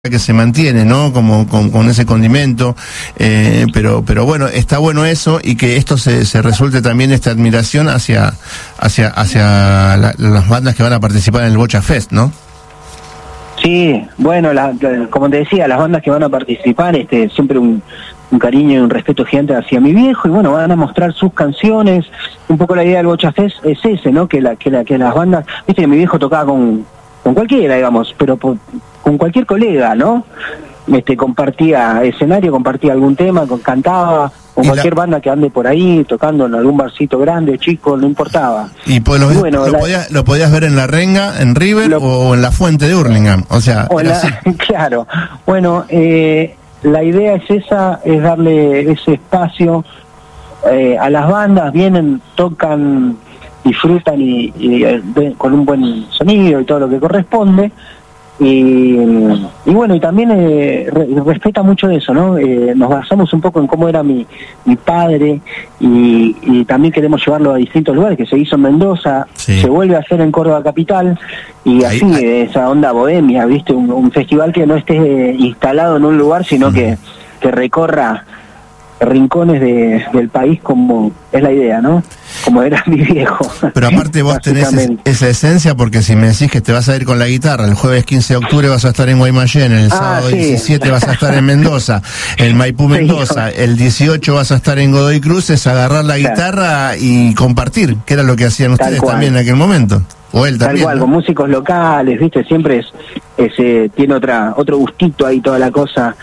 que se mantiene, ¿no? Como con ese condimento, pero bueno, está bueno eso, y que esto se resulte también esta admiración hacia las bandas que van a participar en el Bocha Fest, ¿no? Sí, bueno, como te decía, las bandas que van a participar, siempre un cariño y un respeto gigante hacia mi viejo, y bueno, van a mostrar sus canciones. Un poco la idea del Bocha Fest es ese, ¿no? Que las bandas, viste que mi viejo tocaba con cualquiera, digamos, pero con cualquier colega, ¿no? Compartía escenario, compartía algún tema, cantaba, con cualquier banda que ande por ahí, tocando en algún barcito grande o chico, no importaba. Y pues lo podías ver en La Renga, en River, o en La Fuente de Hurlingham, o sea... Claro, bueno, la idea es esa, es darle ese espacio a las bandas, vienen, tocan, disfrutan y con un buen sonido y todo lo que corresponde. Y bueno, y también respeta mucho eso, ¿no? Nos basamos un poco en cómo era mi padre, y también queremos llevarlo a distintos lugares, que se hizo en Mendoza, sí. Se vuelve a hacer en Córdoba Capital, y así, esa onda bohemia, ¿viste? Un festival que no esté instalado en un lugar, sino que recorra rincones del país, como es la idea, ¿no? Como era mi viejo. Pero aparte vos tenés esa esencia, porque si me decís que te vas a ir con la guitarra, el jueves 15 de octubre vas a estar en Guaymallén, el sábado 17 vas a estar en Mendoza, el Maipú Mendoza, el 18 vas a estar en Godoy Cruz, es agarrar la guitarra y compartir, que era lo que hacían ustedes también en aquel momento. O él también. Tal cual, ¿no? Con músicos locales, ¿viste? Siempre tiene otro gustito ahí toda la cosa.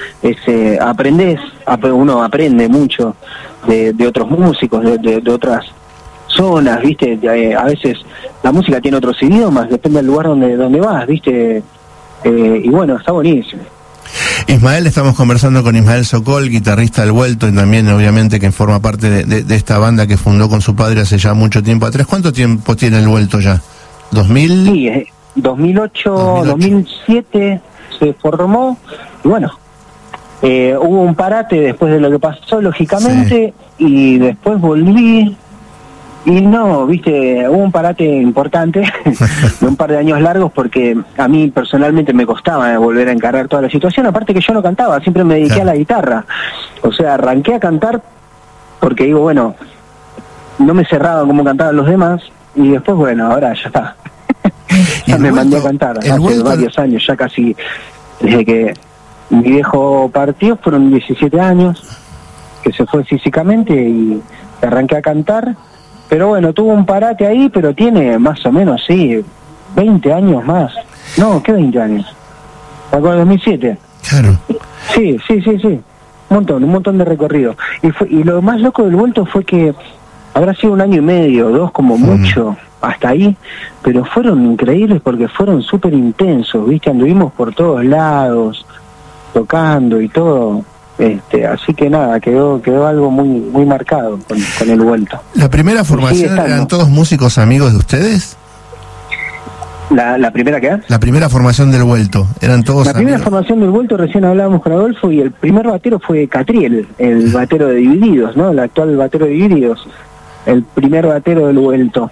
Uno aprende mucho de otros músicos, de otras zonas, ¿viste? A veces la música tiene otros idiomas, depende del lugar donde vas, ¿viste? Y bueno, está buenísimo. Ismael, estamos conversando con Ismael Sokol, guitarrista del Vuelto, y también obviamente que forma parte de esta banda que fundó con su padre hace ya mucho tiempo atrás. ¿Cuánto tiempo tiene el Vuelto ya? ¿2000? Sí, 2008, 2007 se formó, y bueno, hubo un parate después de lo que pasó, lógicamente, y después volví, y no, viste, hubo un parate importante, de un par de años largos, porque a mí personalmente me costaba volver a encarar toda la situación, aparte que yo no cantaba, siempre me dediqué a la guitarra, o sea, arranqué a cantar, porque digo, bueno, no me cerraba como cantaban los demás, y después, bueno, ahora ya está. Ya me mandé a cantar hace varios años, ya casi desde que mi viejo partió, fueron 17 años que se fue físicamente, y arranqué a cantar, pero bueno, tuvo un parate ahí, pero tiene más o menos, 20 años más. No, ¿qué 20 años? Con el 2007. Claro. Sí. Un montón de recorrido. Y lo más loco del Vuelto fue que habrá sido 1 año y medio, 2 como mucho, hasta ahí, pero fueron increíbles porque fueron súper intensos, ¿viste? Anduvimos por todos lados, tocando y todo, así que nada, quedó algo muy marcado con el Vuelto. ¿La primera formación eran todos músicos amigos de ustedes? ¿La primera qué? La primera formación del Vuelto, eran todos amigos. La primera formación del Vuelto, recién hablábamos con Adolfo, y el primer batero fue Catriel, el batero de Divididos, ¿no? El actual batero de Divididos, el primer batero del Vuelto.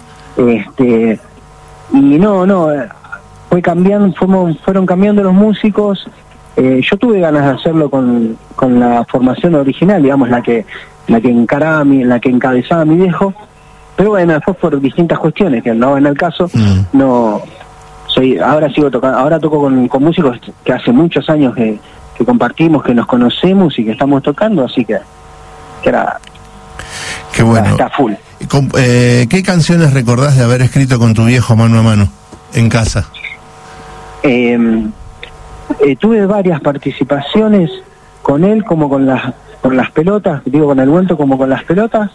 Y fue cambiando, fueron cambiando los músicos. Yo tuve ganas de hacerlo con la formación original, digamos, la que encabezaba mi viejo, pero bueno, después por distintas cuestiones que no van al caso, ahora sigo tocando, ahora toco con músicos que hace muchos años que compartimos, que nos conocemos y que estamos tocando, así que era... Qué bueno. Está full. ¿Qué canciones recordás de haber escrito con tu viejo mano a mano en casa? Tuve varias participaciones con él, como con las pelotas, con el Vuelto como con las pelotas.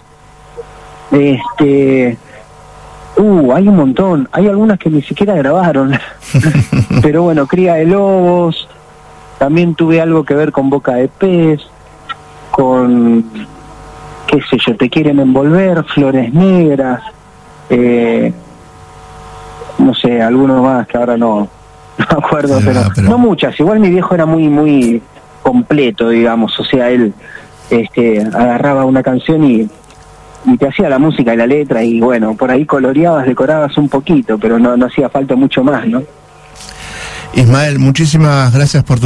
Hay un montón, hay algunas que ni siquiera grabaron, pero bueno, Cría de Lobos, también tuve algo que ver con Boca de Pez, con... qué sé yo, Te quieren envolver, Flores Negras, no sé, algunos más que ahora no me acuerdo, pero no muchas. Igual mi viejo era muy completo, digamos, o sea, él agarraba una canción y te hacía la música y la letra, y bueno, por ahí coloreabas, decorabas un poquito, pero no hacía falta mucho más, ¿no? Ismael, muchísimas gracias por tu